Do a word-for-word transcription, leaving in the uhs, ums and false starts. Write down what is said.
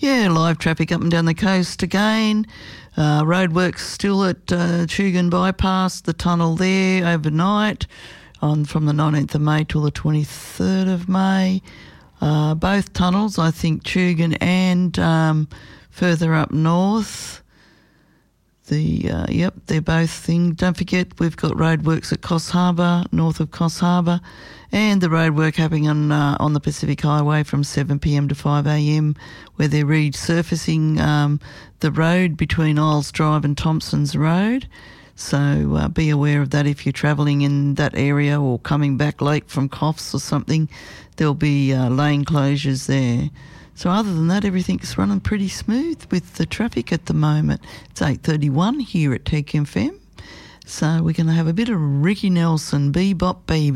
Yeah, live traffic up and down the coast again. Uh, roadworks still at uh, Tugun Bypass, the tunnel there overnight on from the nineteenth of May till the twenty-third of May. Uh, both tunnels, I think Tugun and um, further up north. The uh, yep, they're both things. Don't forget, we've got roadworks at Coffs Harbour, north of Coffs Harbour, and the roadwork happening on uh, on the Pacific Highway from seven p m to five a m, where they're resurfacing um, the road between Isles Drive and Thompson's Road. So uh, be aware of that if you're travelling in that area or coming back late from Coffs or something. There'll be uh, lane closures there. So other than that, everything's running pretty smooth with the traffic at the moment. It's eight thirty-one here at Tech F M. So we're going to have a bit of Ricky Nelson, Bebop Baby.